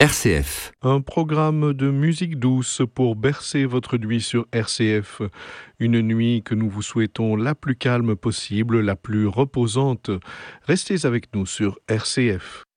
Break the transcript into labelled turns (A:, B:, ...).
A: RCF.
B: Un programme de musique douce pour bercer votre nuit sur RCF. Une nuit que nous vous souhaitons la plus calme possible, la plus reposante. Restez avec nous sur RCF.